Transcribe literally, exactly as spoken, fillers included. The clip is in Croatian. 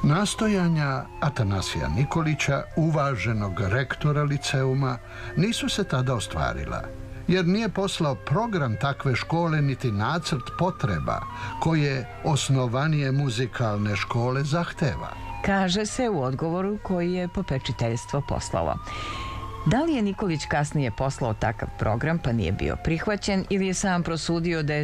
Nastojanja Atanasija Nikolića, uvaženog rektora liceuma, nisu se tada ostvarila, jer nije poslao program takve škole niti nacrt potreba koje osnovanije muzikalne škole zahteva. Kaže se u odgovoru koji je popečiteljstvo poslalo. Da li je Nikolić kasnije poslao takav program pa nije bio prihvaćen ili je sam prosudio da je